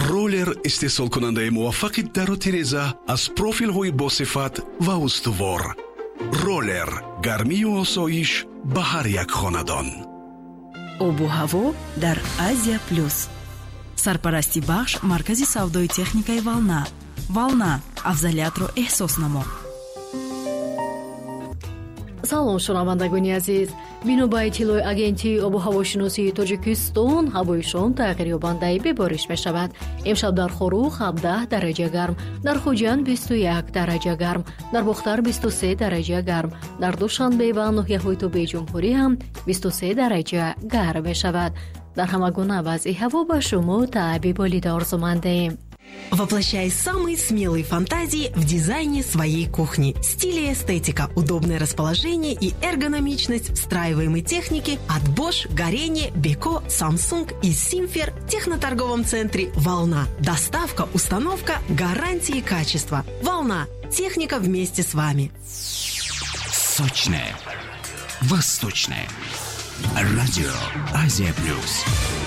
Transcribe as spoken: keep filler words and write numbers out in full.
ролер истеҳсолкунандаи муваффақи дару тиреза аз профилҳои босифат ва устувор. ролер гармию осоиш ба ҳар як хонадон. обу ҳаво дар Азия плюс. сарпарасти бахш маркази савдои техникаи волна. волна афзалиятро эҳсос намо. салом шунавандагони азиз, бино ба иттилои агентии обу ҳавошиносии Тоҷикистон, ҳавои шом тағйирёбандаи бебориш мешавад. имшаб дар Хорух ҳабдаҳ дараҷа гарм, дар Хоҷанд бисту як дараҷа гарм, дар Бохтар бисту се дараҷа гарм, дар Душанбе ва ноҳияҳои Тобеҷумҳурӣ ҳам бисту се дараҷа гарм мешавад. Дар ҳама гуна вазъи ҳаво ба шумо таъби болида орзумандаем. Воплощай самые смелые фантазии в дизайне своей кухни. Стиль и эстетика, удобное расположение и эргономичность встраиваемой техники от Bosch, Горение, Beko, Samsung и Simfer в техноторговом центре «Волна». Доставка, установка, гарантии и качество. «Волна». Техника вместе с вами. Сочное, восточное. Радио Азия Плюс.